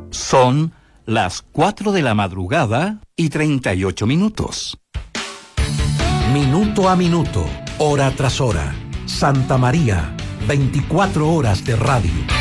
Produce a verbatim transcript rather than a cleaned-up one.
Son las cuatro de la madrugada y treinta y ocho minutos. Minuto a minuto, hora tras hora. Santa María, veinticuatro horas de radio.